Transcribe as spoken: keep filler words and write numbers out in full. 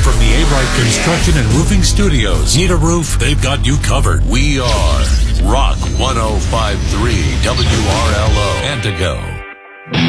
from the A-Bright Construction and Roofing Studios. Need a roof? They've got you covered. We are Rock one oh five point three W R L O, Antigo.